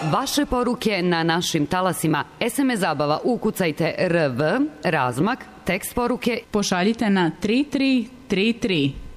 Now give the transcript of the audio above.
Vaše poruke na našim talasima. SMS zabava, ukucajte RV, razmak, tekst poruke. Pošaljite na 3333.